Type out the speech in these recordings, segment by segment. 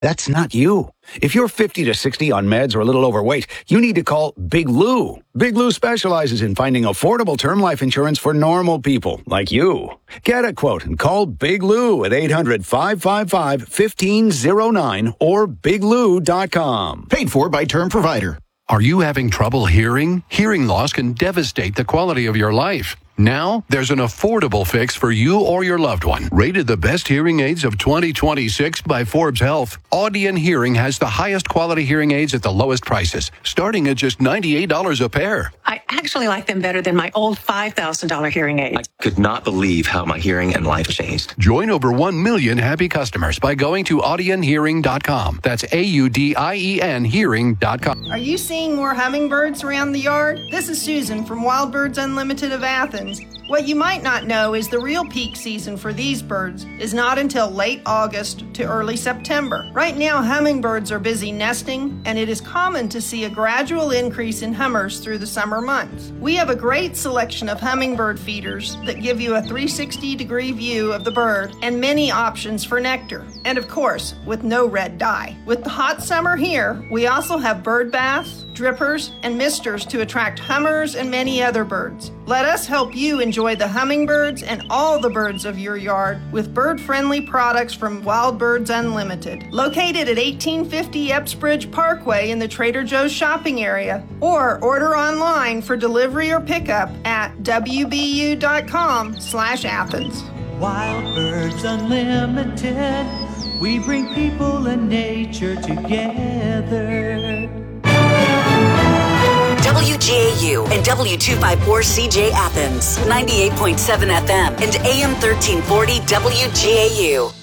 That's not you. If you're 50 to 60 on meds or a little overweight, you need to call Big Lou. Big Lou specializes in finding affordable term life insurance for normal people like you. Get a quote and call Big Lou at 800-555-1509 or biglou.com. Paid for by Term Provider. Are you having trouble hearing? Hearing loss can devastate the quality of your life. Now, there's an affordable fix for you or your loved one. Rated the best hearing aids of 2026 by Forbes Health, Audion Hearing has the highest quality hearing aids at the lowest prices, starting at just $98 a pair. I actually like them better than my old $5,000 hearing aids. I could not believe how my hearing and life changed. Join over 1 million happy customers by going to audionhearing.com. That's AUDIEN hearing.com. Are you seeing more hummingbirds around the yard? This is Susan from Wild Birds Unlimited of Athens. What you might not know is the real peak season for these birds is not until late August to early September. Right now, hummingbirds are busy nesting, and it is common to see a gradual increase in hummers through the summer months. We have a great selection of hummingbird feeders that give you a 360-degree view of the bird and many options for nectar. And of course, with no red dye. With the hot summer here, we also have bird baths, drippers, and misters to attract hummers and many other birds. Let us help you enjoy the hummingbirds and all the birds of your yard with bird-friendly products from Wild Birds Unlimited. Located at 1850 Epsbridge Parkway in the Trader Joe's shopping area, or order online for delivery or pickup at wbu.com/Athens. Wild Birds Unlimited, we bring people and nature together. WGAU and W254CJ Athens, 98.7 FM and AM 1340 WGAU.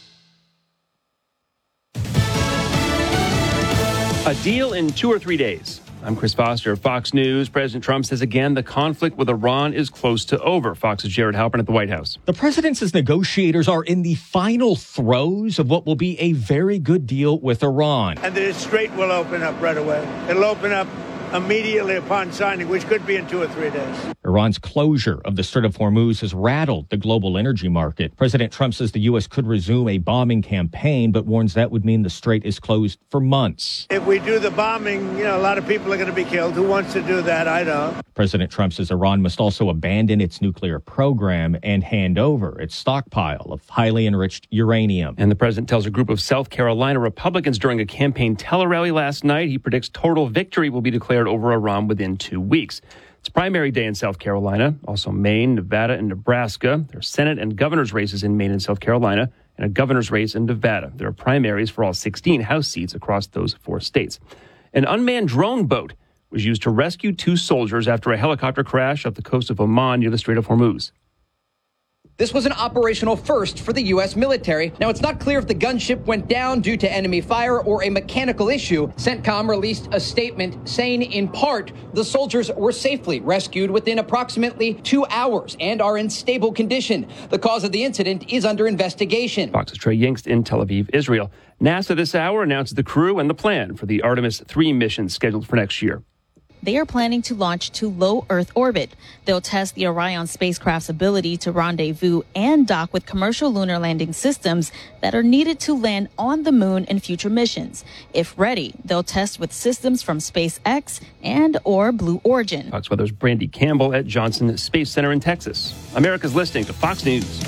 A deal in 2 or 3 days. I'm Chris Foster of Fox News. President Trump says again the conflict with Iran is close to over. Fox's Jared Halpern at the White House. The president says negotiators are in the final throes of what will be a very good deal with Iran. And the strait will open up right away. It'll open up immediately upon signing, which could be in 2 or 3 days. Iran's closure of the Strait of Hormuz has rattled the global energy market. President Trump says the U.S. could resume a bombing campaign, but warns that would mean the strait is closed for months. If we do the bombing, a lot of people are going to be killed. Who wants to do that? I don't. President Trump says Iran must also abandon its nuclear program and hand over its stockpile of highly enriched uranium. And the president tells a group of South Carolina Republicans during a campaign tele-rally last night he predicts total victory will be declared over Iran within 2 weeks. It's primary day in South Carolina, also Maine, Nevada, and Nebraska. There are Senate and governor's races in Maine and South Carolina, and a governor's race in Nevada. There are primaries for all 16 House seats across those 4 states. An unmanned drone boat was used to rescue 2 soldiers after a helicopter crash off the coast of Oman near the Strait of Hormuz. This was an operational first for the U.S. military. Now, it's not clear if the gunship went down due to enemy fire or a mechanical issue. CENTCOM released a statement saying, in part, the soldiers were safely rescued within approximately 2 hours and are in stable condition. The cause of the incident is under investigation. Fox's Trey Yingst in Tel Aviv, Israel. NASA this hour announced the crew and the plan for the Artemis 3 mission scheduled for next year. They are planning to launch to low Earth orbit. They'll test the Orion spacecraft's ability to rendezvous and dock with commercial lunar landing systems that are needed to land on the moon in future missions. If ready, they'll test with systems from SpaceX and or Blue Origin. Fox Weather's Brandy Campbell at Johnson Space Center in Texas. America's listening to Fox News.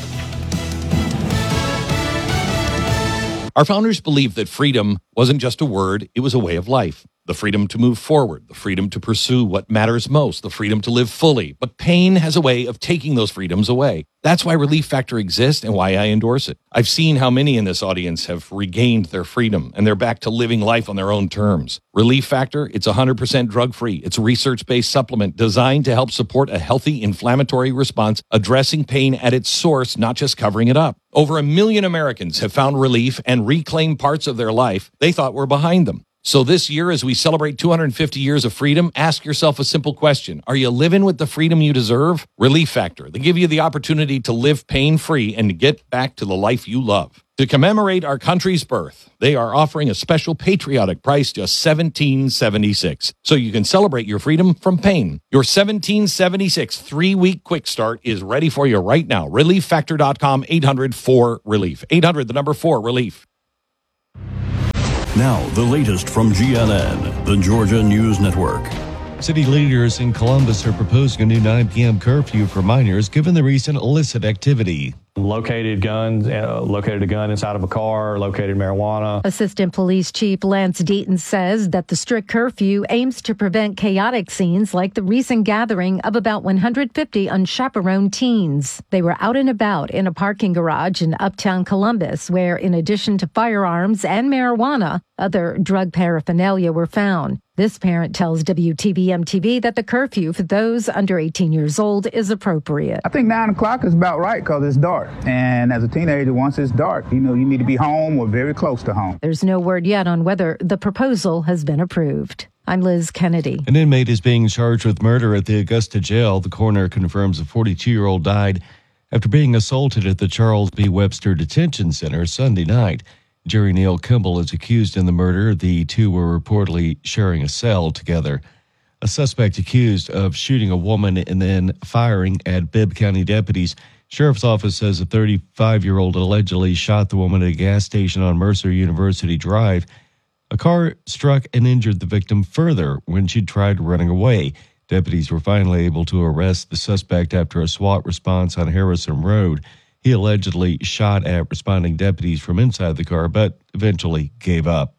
Our founders believed that freedom wasn't just a word, it was a way of life. The freedom to move forward, the freedom to pursue what matters most, the freedom to live fully. But pain has a way of taking those freedoms away. That's why Relief Factor exists and why I endorse it. I've seen how many in this audience have regained their freedom and they're back to living life on their own terms. Relief Factor, it's 100% drug-free. It's a research-based supplement designed to help support a healthy inflammatory response, addressing pain at its source, not just covering it up. Over 1 million Americans have found relief and reclaimed parts of their life they thought were behind them. So this year, as we celebrate 250 years of freedom, ask yourself a simple question. Are you living with the freedom you deserve? Relief Factor. They give you the opportunity to live pain-free and to get back to the life you love. To commemorate our country's birth, they are offering a special patriotic price, just $17.76. So you can celebrate your freedom from pain. Your $17.76 3-week quick start is ready for you right now. ReliefFactor.com, 800-4-RELIEF. 800, the number 4, RELIEF. Now, the latest from GNN, the Georgia News Network. City leaders in Columbus are proposing a new 9 p.m. curfew for minors given the recent illicit activity. Located a gun inside of a car, located marijuana. Assistant Police Chief Lance Deaton says that the strict curfew aims to prevent chaotic scenes like the recent gathering of about 150 unchaperoned teens. They were out and about in a parking garage in uptown Columbus, where in addition to firearms and marijuana, other drug paraphernalia were found. This parent tells WTVM-TV that the curfew for those under 18 years old is appropriate. I think 9 o'clock is about right because it's dark. And as a teenager, once it's dark, you need to be home or very close to home. There's no word yet on whether the proposal has been approved. I'm Liz Kennedy. An inmate is being charged with murder at the Augusta jail. The coroner confirms a 42-year-old died after being assaulted at the Charles B. Webster Detention Center Sunday night. Jerry Neal Kimball is accused in the murder. The two were reportedly sharing a cell together. A suspect accused of shooting a woman and then firing at Bibb County deputies. Sheriff's office says a 35-year-old allegedly shot the woman at a gas station on Mercer University Drive. A car struck and injured the victim further when she tried running away. Deputies were finally able to arrest the suspect after a SWAT response on Harrison Road. He allegedly shot at responding deputies from inside the car, but eventually gave up.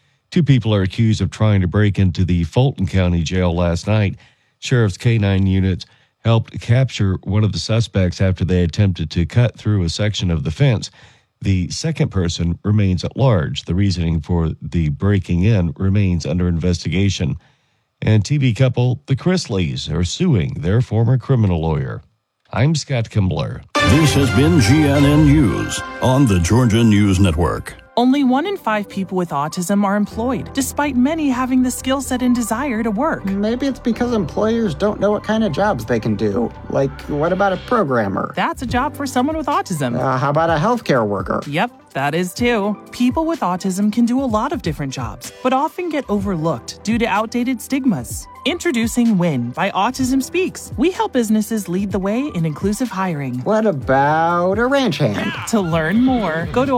2 people are accused of trying to break into the Fulton County Jail last night. Sheriff's K-9 units helped capture one of the suspects after they attempted to cut through a section of the fence. The second person remains at large. The reasoning for the breaking in remains under investigation. And TV couple the Chrisleys are suing their former criminal lawyer. I'm Scott Kimbler. This has been GNN News on the Georgia News Network. Only 1 in 5 people with autism are employed, despite many having the skill set and desire to work. Maybe it's because employers don't know what kind of jobs they can do. Like, what about a programmer? That's a job for someone with autism. How about a healthcare worker? Yep, that is too. People with autism can do a lot of different jobs, but often get overlooked due to outdated stigmas. Introducing WIN by Autism Speaks. We help businesses lead the way in inclusive hiring. What about a ranch hand? To learn more, go to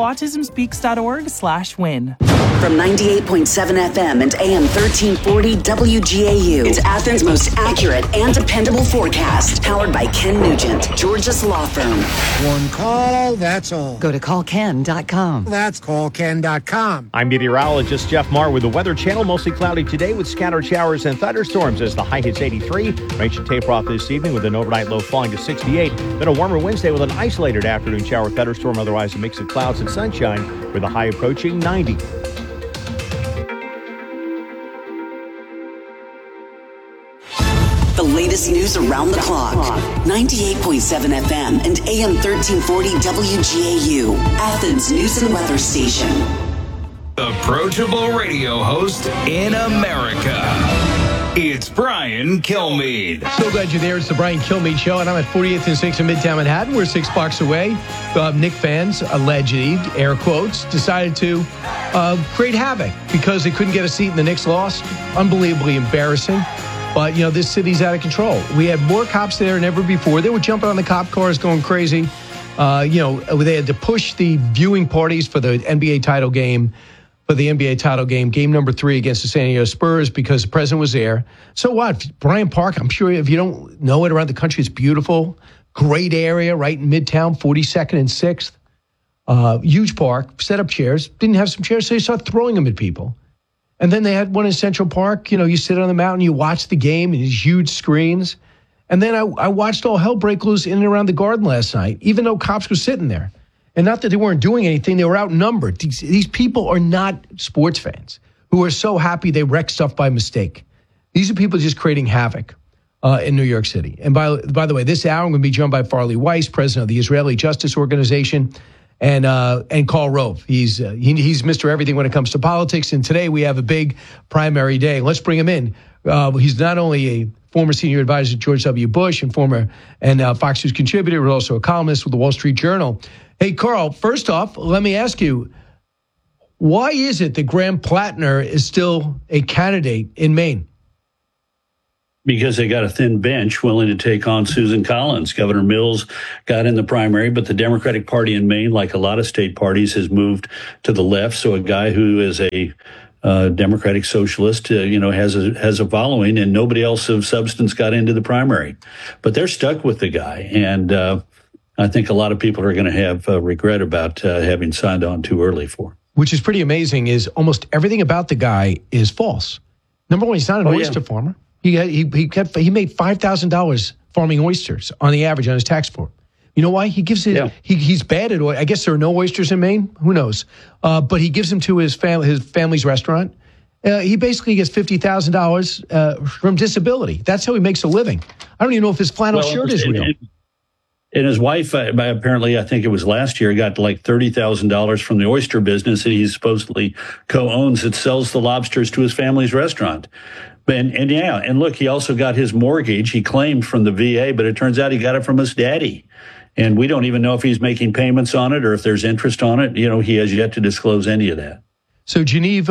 autismspeaks.org/win. From 98.7 FM and AM 1340 WGAU, it's Athens' most accurate and dependable forecast. Powered by Ken Nugent, Georgia's law firm. One call, that's all. Go to callken.com. That's callken.com. I'm meteorologist Jeff Marr with the Weather Channel. Mostly cloudy today with scattered showers and thunderstorms as the high hits 83. Rain should taper off this evening with an overnight low falling to 68. Then a warmer Wednesday with an isolated afternoon shower thunderstorm. Otherwise a mix of clouds and sunshine with a high approaching 90. The latest news around the clock. 98.7 FM and AM 1340 WGAU, Athens News and Weather Station. Approachable radio host in America. It's Brian Kilmeade. So glad you're there. It's the Brian Kilmeade Show, and I'm at 48th and 6th in Midtown Manhattan. We're 6 blocks away. Knicks fans, allegedly, air quotes, decided to create havoc because they couldn't get a seat and the Knicks lost. Unbelievably embarrassing. But, this city's out of control. We had more cops there than ever before. They were jumping on the cop cars, going crazy. They had to push the viewing parties for the NBA title game, game number 3 against the San Diego Spurs, because the president was there. So what? Bryant Park, I'm sure if you don't know it around the country, it's beautiful. Great area right in Midtown, 42nd and 6th. Huge park, set up chairs. Didn't have some chairs, so they started throwing them at people. And then they had one in Central Park. You sit on the mountain, you watch the game in these huge screens. And then I watched all hell break loose in and around the Garden last night, even though cops were sitting there. And not that they weren't doing anything, they were outnumbered. These people are not sports fans who are so happy they wreck stuff by mistake. These are people just creating havoc in New York City. And by the way, this hour I'm going to be joined by Farley Weiss, president of the Israeli Justice Organization, and Karl Rove. He's Mr. Everything when it comes to politics. And today we have a big primary day. Let's bring him in. He's not only a former senior advisor to George W. Bush and Fox News contributor, but also a columnist with the Wall Street Journal. Hey, Karl, first off, let me ask you, why is it that Graham Plattner is still a candidate in Maine? because they got a thin bench willing to take on Susan Collins. Governor Mills got in the primary, but the Democratic Party in Maine, like a lot of state parties, has moved to the left. So a guy who is a Democratic socialist, has a following, and nobody else of substance got into the primary. But they're stuck with the guy, and I think a lot of people are going to have regret about having signed on too early for him. Which is pretty amazing. Is almost everything about the guy is false. Number one, he's not an oyster farmer. He made $5,000 farming oysters on the average on his tax form. You know why? He gives it. Yeah. He's bad at. I guess there are no oysters in Maine. Who knows? But he gives them to his family's restaurant. He basically gets $50,000 from disability. That's how he makes a living. I don't even know if his flannel shirt is real. And his wife, apparently, I think it was last year, got like $30,000 from the oyster business that he supposedly co-owns that sells the lobsters to his family's restaurant. And look, he also got his mortgage, he claimed, from the VA, but it turns out he got it from his daddy. And we don't even know if he's making payments on it or if there's interest on it. He has yet to disclose any of that. So Genevieve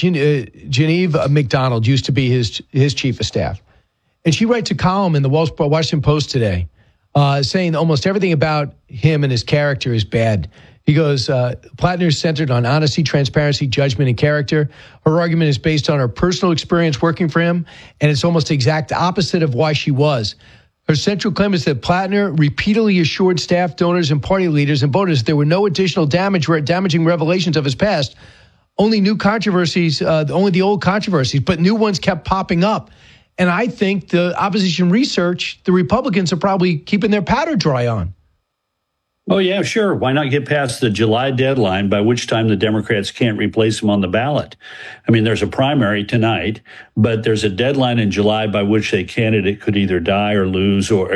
McDonald used to be his chief of staff. And she writes a column in the Washington Post today saying almost everything about him and his character is bad. He goes, Plattner is centered on honesty, transparency, judgment, and character. Her argument is based on her personal experience working for him, and it's almost the exact opposite of why she was. Her central claim is that Plattner repeatedly assured staff, donors, and party leaders and voters there were no additional damaging revelations of his past, only new controversies, only the old controversies, but new ones kept popping up. And I think the opposition research, the Republicans are probably keeping their powder dry on. Oh, yeah, sure. Why not get past the July deadline, by which time the Democrats can't replace him on the ballot? I mean, there's a primary tonight, but there's a deadline in July by which a candidate could either die or lose or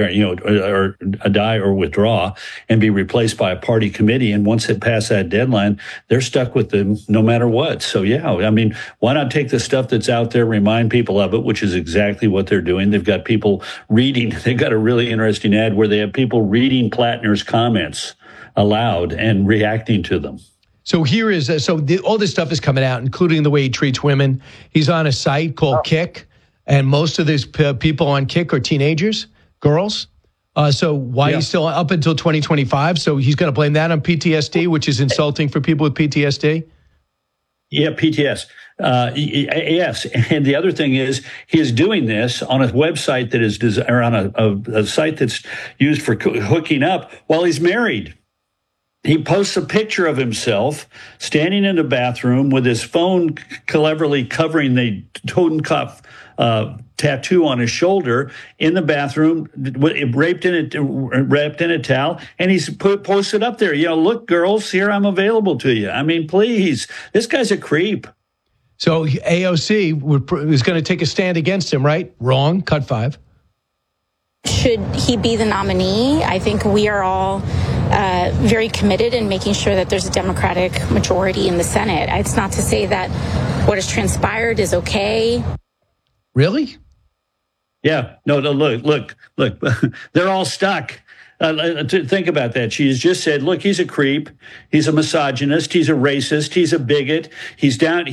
die or withdraw and be replaced by a party committee. And once it passed that deadline, they're stuck with them no matter what. So, yeah, I mean, why not take the stuff that's out there, remind people of it, which is exactly what they're doing. They've got people reading. They've got a really interesting ad where they have people reading Plattner's comments aloud and reacting to them. So here is all this stuff is coming out, including the way he treats women. He's on a site called Kick, and most of these people on Kick are teenagers, girls. So why he's still up until 2025? So he's going to blame that on PTSD, which is insulting for people with PTSD. Yeah, PTS. Yes. And the other thing is he is doing this on a website that is on a site that's used for hooking up while he's married. He posts a picture of himself standing in the bathroom with his phone cleverly covering the Totenkopf tattoo on his shoulder in the bathroom, wrapped in a towel, and he's posted up there. Look, girls, here I'm available to you. I mean, please, this guy's a creep. So AOC is going to take a stand against him, right? Wrong. Cut 5. Should he be the nominee? I think we are all very committed in making sure that there's a Democratic majority in the Senate. It's not to say that what has transpired is okay. Really? Yeah. No, look. They're all stuck. Think about that. She has just said, look, he's a creep. He's a misogynist. He's a racist. He's a bigot. He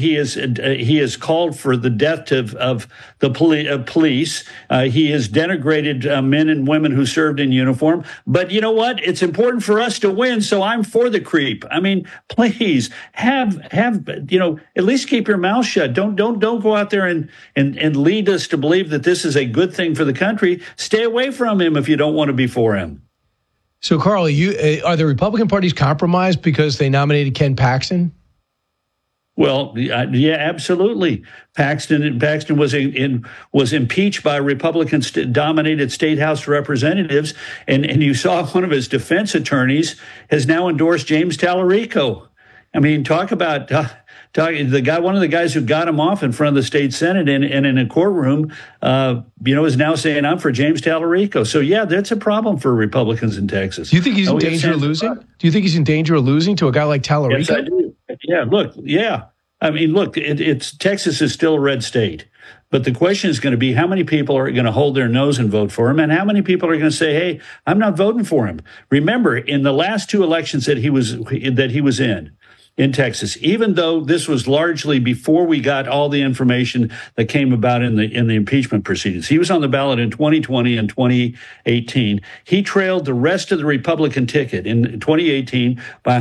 has called for the death of the police. He has denigrated men and women who served in uniform. But you know what? It's important for us to win. So I'm for the creep. I mean, please have at least keep your mouth shut. Don't go out there and lead us to believe that this is a good thing for the country. Stay away from him if you don't want to be for him. So, Carl, are the Republican parties compromised because they nominated Ken Paxton? Well, yeah, absolutely. Paxton was impeached by Republican-dominated state House representatives, and you saw one of his defense attorneys has now endorsed James Tallarico. I mean, talk about one of the guys who got him off in front of the state Senate and in a courtroom, is now saying, I'm for James Tallarico. So, yeah, that's a problem for Republicans in Texas. Do you think he's in danger of losing? Do you think he's in danger of losing to a guy like Tallarico? Yes, I do. Yeah, look, yeah. I mean, look, Texas is still a red state. But the question is going to be how many people are going to hold their nose and vote for him, and how many people are going to say, hey, I'm not voting for him. Remember, in the last two elections that he was in, in Texas, even though this was largely before we got all the information that came about in the impeachment proceedings. He was on the ballot in 2020 and 2018. He trailed the rest of the Republican ticket in 2018 by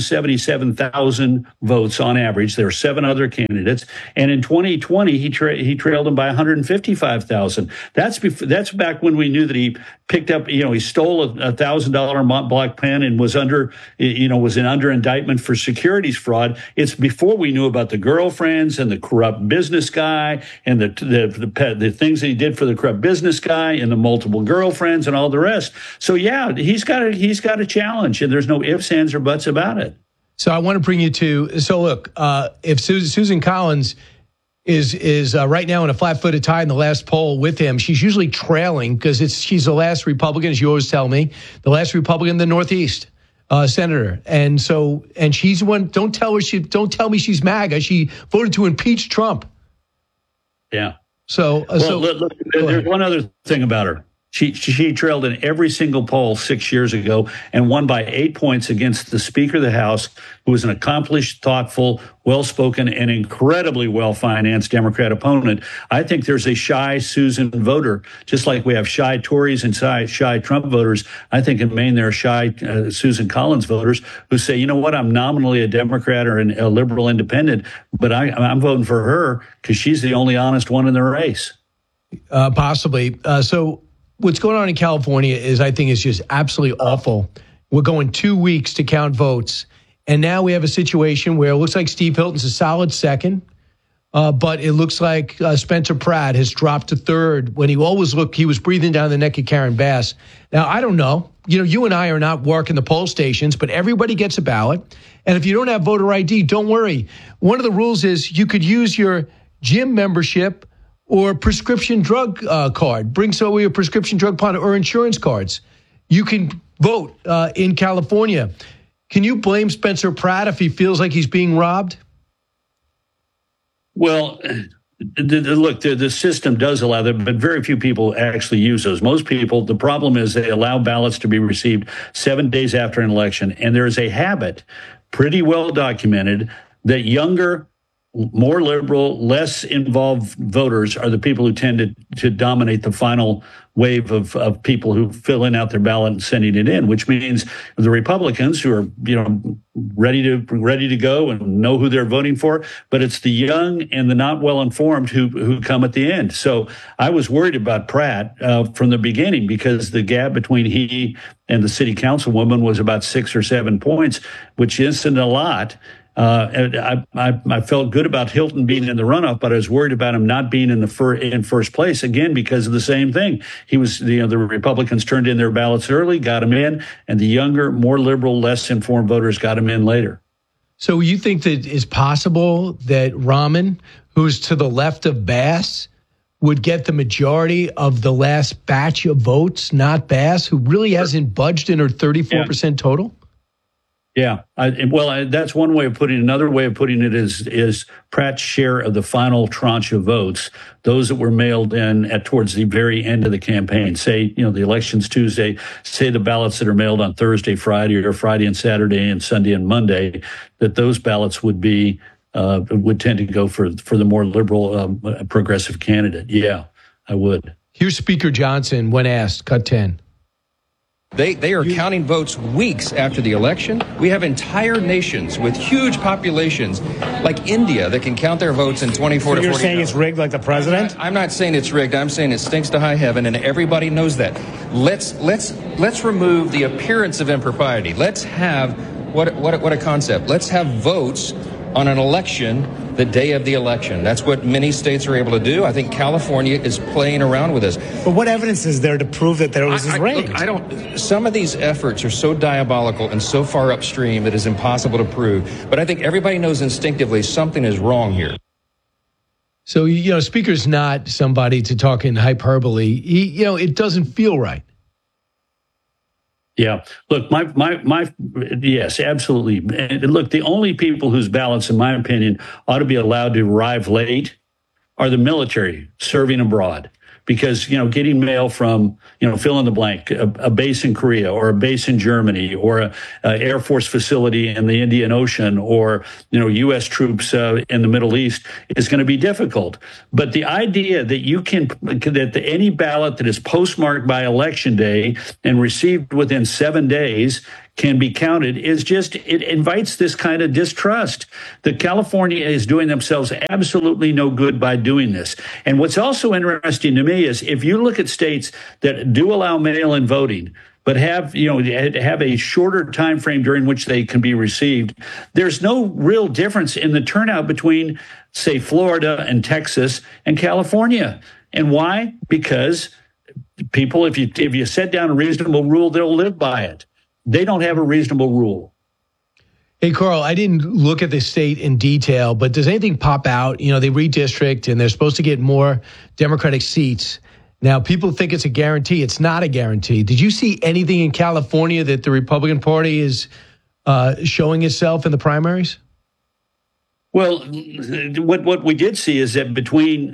177,000 votes on average. There were 7 other candidates, and in 2020 he trailed him by 155,000. That's back when we knew that he picked up, he stole a $1,000 Mont Blanc pen and was under indictment for securities fraud. It's before we knew about the girlfriends and the corrupt business guy and the things that he did for the corrupt business guy and the multiple girlfriends and all the rest. So yeah, he's got a challenge, and there's no ifs, ands, or buts about it. So I want to bring you to. So look, if Susan Collins is right now in a flat-footed tie in the last poll with him, she's usually trailing because she's the last Republican, as you always tell me, the last Republican in the Northeast senator, and she's one. Don't tell me she's MAGA. She voted to impeach Trump. Yeah. So look, there's one other thing about her. She trailed in every single poll 6 years ago and won by 8 points against the Speaker of the House, who was an accomplished, thoughtful, well-spoken, and incredibly well-financed Democrat opponent. I think there's a shy Susan voter, just like we have shy Tories and shy Trump voters. I think in Maine there are shy Susan Collins voters who say, you know what, I'm nominally a Democrat or a liberal independent, but I'm voting for her because she's the only honest one in the race. Possibly. So what's going on in California I think is just absolutely awful. We're going 2 weeks to count votes. And now we have a situation where it looks like Steve Hilton's a solid second, but it looks like Spencer Pratt has dropped to third when he was breathing down the neck of Karen Bass. Now, I don't know. You and I are not working the poll stations, but everybody gets a ballot. And if you don't have voter ID, don't worry. One of the rules is you could use your gym membership or prescription drug card. Bring some of your prescription drug card or insurance cards. You can vote in California. Can you blame Spencer Pratt if he feels like he's being robbed? Well, look, the system does allow that, but very few people actually use those. Most people, the problem is they allow ballots to be received 7 days after an election. And there is a habit, pretty well documented, that younger, more liberal, less involved voters are the people who tend to dominate the final wave of people who fill out their ballot and sending it in, which means the Republicans who are, ready to go and know who they're voting for, but it's the young and the not well informed who come at the end. So I was worried about Pratt from the beginning because the gap between he and the city councilwoman was about 6 or 7 points, which isn't a lot. I felt good about Hilton being in the runoff, but I was worried about him not being in first place again because of the same thing. He was, the Republicans turned in their ballots early, got him in, and the younger, more liberal, less informed voters got him in later. So you think that it's possible that Rahman, who's to the left of Bass, would get the majority of the last batch of votes, not Bass, who really hasn't budged in her 34% total? Yeah, that's one way of putting it. Another way of putting it is Pratt's share of the final tranche of votes, those that were mailed in towards the very end of the campaign. Say, the election's Tuesday, say the ballots that are mailed on Thursday, Friday, or Friday and Saturday and Sunday and Monday, that those ballots would tend to go for the more liberal, progressive candidate. Yeah, I would. Here's Speaker Johnson when asked, cut 10. They are counting votes weeks after the election. We have entire nations with huge populations like India that can count their votes in 24 to 48 hours. You're saying it's rigged like the president? I'm not saying it's rigged. I'm saying it stinks to high heaven, and everybody knows that. Let's remove the appearance of impropriety. Let's have what a concept. Let's have votes on an election the day of the election. That's what many states are able to do. I think California is playing around with this. But what evidence is there to prove that there was rigged? Some of these efforts are so diabolical and so far upstream it is impossible to prove. But I think everybody knows instinctively something is wrong here. So, Speaker's not somebody to talk in hyperbole. It doesn't feel right. Yeah. Look, yes, absolutely. And look, the only people whose ballots, in my opinion, ought to be allowed to arrive late are the military serving abroad. because, getting mail from, fill in the blank, a base in Korea or a base in Germany or a Air Force facility in the Indian Ocean or, U.S. troops in the Middle East is going to be difficult. But the idea that that any ballot that is postmarked by Election Day and received within 7 days can be counted is it invites this kind of distrust. That California is doing themselves absolutely no good by doing this. And what's also interesting to me is if you look at states that do allow mail-in voting, but have a shorter time frame during which they can be received, there's no real difference in the turnout between, say, Florida and Texas and California. And why? Because people, if you set down a reasonable rule, they'll live by it. They don't have a reasonable rule. Hey, Carl, I didn't look at the state in detail, but does anything pop out? They redistrict and they're supposed to get more Democratic seats. Now, people think it's a guarantee. It's not a guarantee. Did you see anything in California that the Republican Party is showing itself in the primaries? Well, what we did see is that between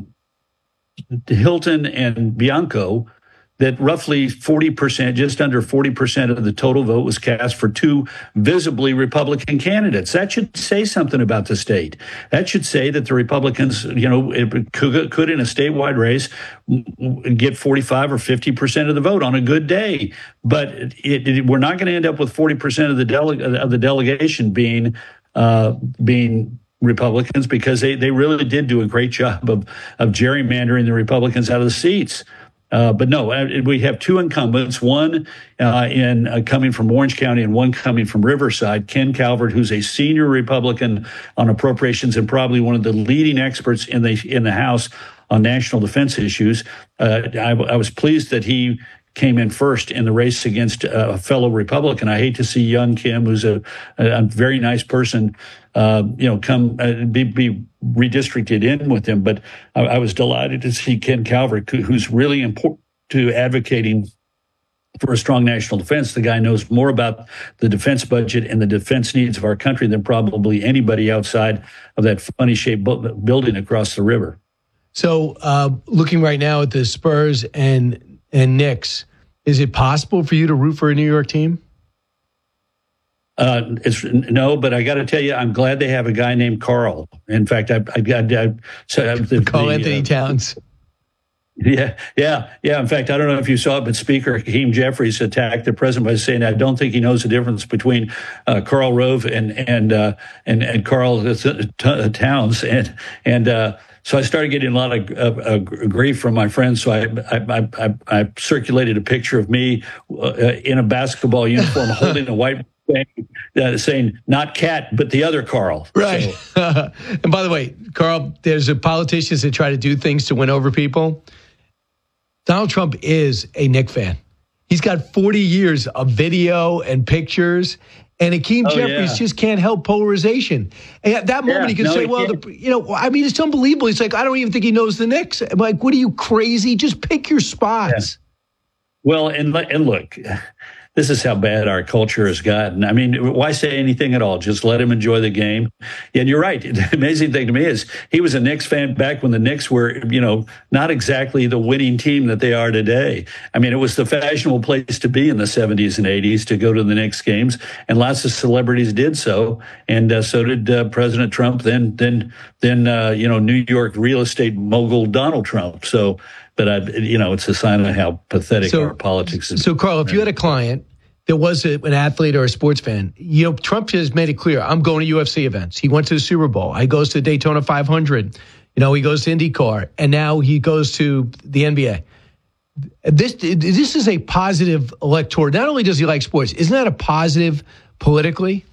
Hilton and Bianco, that roughly 40%, just under 40% of the total vote was cast for two visibly Republican candidates. That should say something about the state. That should say that the Republicans, could in a statewide race get 45 or 50% of the vote on a good day. But we're not going to end up with 40% of the delegation being Republicans, because they really did do a great job of gerrymandering the Republicans out of the seats. But no, we have two incumbents, one coming from Orange County and one coming from Riverside. Ken Calvert, who's a senior Republican on appropriations and probably one of the leading experts in the House on national defense issues. I was pleased that he came in first in the race against a fellow Republican. I hate to see young Kim, who's a very nice person, come be redistricted in with him. But I was delighted to see Ken Calvert, who's really important to advocating for a strong national defense. The guy knows more about the defense budget and the defense needs of our country than probably anybody outside of that funny-shaped building across the river. So looking right now at the Spurs and Knicks, is it possible for you to root for a New York team? No, but I got to tell you, I'm glad they have a guy named Carl. In fact, Carl Anthony Towns. Yeah. In fact, I don't know if you saw it, but Speaker Hakeem Jeffries attacked the president by saying, "I don't think he knows the difference between Karl Rove and Carl Towns." So I started getting a lot of grief from my friends. So I circulated a picture of me in a basketball uniform holding a white saying not Cat, but the other Carl. Right. So. And by the way, Carl, there's politicians that try to do things to win over people. Donald Trump is a Knicks fan. He's got 40 years of video and pictures. And Hakeem Jeffries just can't help polarization. And at that moment, he can say, well, it's unbelievable. He's like, I don't even think he knows the Knicks. I'm like, what are you, crazy? Just pick your spots. Yeah. Well, and look, this is how bad our culture has gotten. I mean, why say anything at all? Just let him enjoy the game. And you're right. The amazing thing to me is he was a Knicks fan back when the Knicks were, not exactly the winning team that they are today. I mean, it was the fashionable place to be in the 70s and 80s to go to the Knicks games, and lots of celebrities did so. And so did President Trump, then New York real estate mogul Donald Trump. So, but it's a sign of how pathetic our politics is. So, Carl, if you had a client that was an athlete or a sports fan, Trump has made it clear, I'm going to UFC events. He went to the Super Bowl. He goes to the Daytona 500. He goes to IndyCar. And now he goes to the NBA. This is a positive elector. Not only does he like sports, isn't that a positive politically?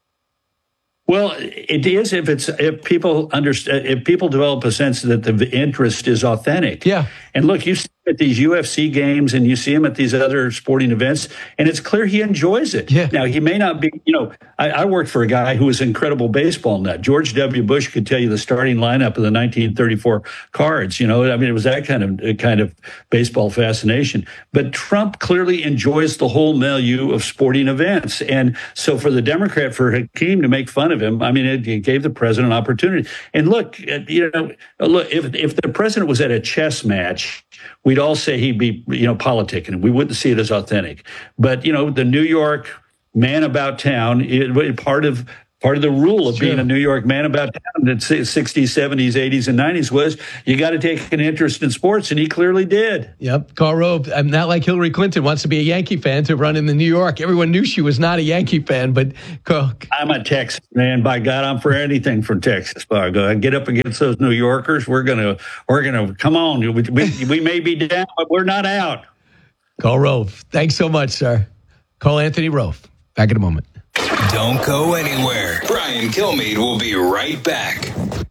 Well, it is if people understand, if people develop a sense that the interest is authentic. Yeah. And look, you see him at these UFC games and you see him at these other sporting events, and it's clear he enjoys it. Yeah. Now, he may not be, I worked for a guy who was an incredible baseball nut. George W. Bush could tell you the starting lineup of the 1934 Cards. It was that kind of baseball fascination. But Trump clearly enjoys the whole milieu of sporting events. And so for the Democrat, for Hakeem to make fun of him, it gave the president an opportunity. And look, if the president was at a chess match much, we'd all say he'd be, politicking. We wouldn't see it as authentic. But, the New York man about town, part of the rule of being a New York man about town in the 60s, 70s, 80s, and 90s was you got to take an interest in sports, and he clearly did. Yep. Karl Rove, not like Hillary Clinton, wants to be a Yankee fan to run in the New York. Everyone knew she was not a Yankee fan, but I'm a Texas man. By God, I'm for anything from Texas. By God, I get up against those New Yorkers. We're gonna come on. We may be down, but we're not out. Karl Rove, thanks so much, sir. Call Anthony Rove. Back in a moment. Don't go anywhere. Brian Kilmeade will be right back.